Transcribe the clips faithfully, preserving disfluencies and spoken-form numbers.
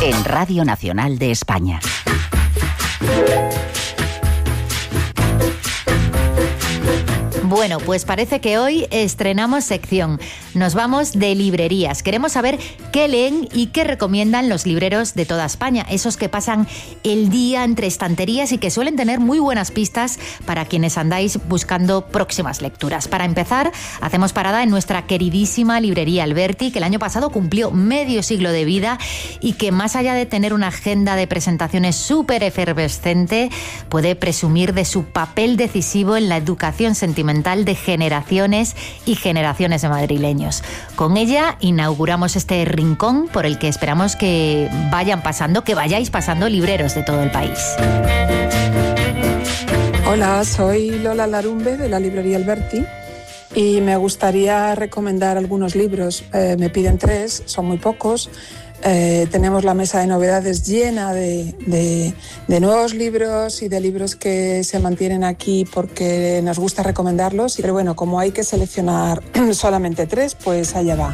en Radio Nacional de España. Bueno, pues parece que hoy estrenamos sección. Nos vamos de librerías. Queremos saber qué leen y qué recomiendan los libreros de toda España. Esos que pasan el día entre estanterías y que suelen tener muy buenas pistas para quienes andáis buscando próximas lecturas. Para empezar, hacemos parada en nuestra queridísima librería Alberti, que el año pasado cumplió medio siglo de vida y que más allá de tener una agenda de presentaciones súper efervescente, puede presumir de su papel decisivo en la educación sentimental de generaciones y generaciones de madrileños. Con ella inauguramos este rincón por el que esperamos que vayan pasando, que vayáis pasando libreros de todo el país. Hola, soy Lola Larumbe de la librería Alberti y me gustaría recomendar algunos libros. Eh, me piden tres, son muy pocos. Eh, tenemos la mesa de novedades llena de, de, de nuevos libros y de libros que se mantienen aquí porque nos gusta recomendarlos. Pero bueno, como hay que seleccionar solamente tres, pues allá va.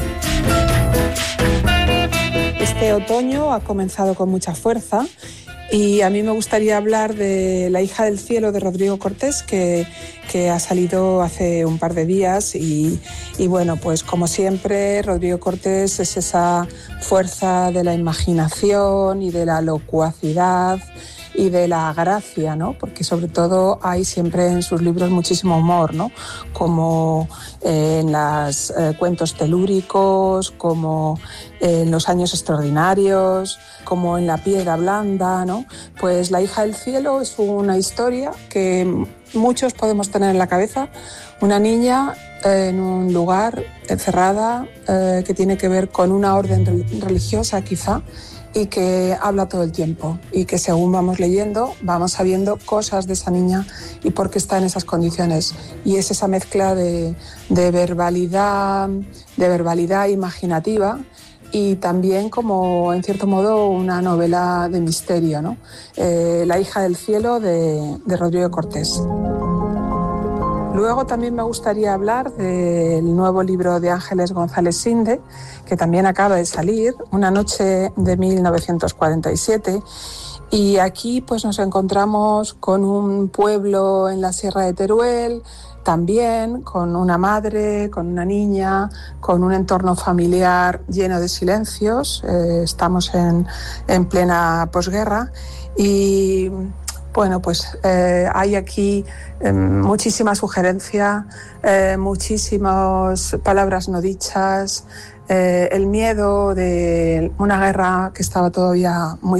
Este otoño ha comenzado con mucha fuerza y a mí me gustaría hablar de La hija del cielo de Rodrigo Cortés, que, que ha salido hace un par de días y, y bueno, pues como siempre, Rodrigo Cortés es esa fuerza de la imaginación y de la locuacidad y de la gracia, ¿no? Porque sobre todo hay siempre en sus libros muchísimo humor, ¿no? Como eh, en los eh, cuentos telúricos, como en Los años extraordinarios, como en La piedra blanda, ¿no? Pues La hija del cielo es una historia que muchos podemos tener en la cabeza, una niña eh, en un lugar encerrada eh, que tiene que ver con una orden religiosa quizá, y que habla todo el tiempo y que según vamos leyendo vamos sabiendo cosas de esa niña y por qué está en esas condiciones. Y es esa mezcla de, de verbalidad, de verbalidad imaginativa y también como en cierto modo una novela de misterio, ¿no? Eh, La hija del cielo de, de Rodrigo Cortés. Luego también me gustaría hablar del nuevo libro de Ángeles González Sinde, que también acaba de salir, Una noche de mil novecientos cuarenta y siete. Y aquí pues nos encontramos con un pueblo en la Sierra de Teruel, también con una madre, con una niña, con un entorno familiar lleno de silencios. Eh, estamos en, en plena posguerra y... Bueno, pues eh, hay aquí eh, muchísima sugerencia, eh, muchísimas palabras no dichas, eh, el miedo de una guerra que estaba todavía muy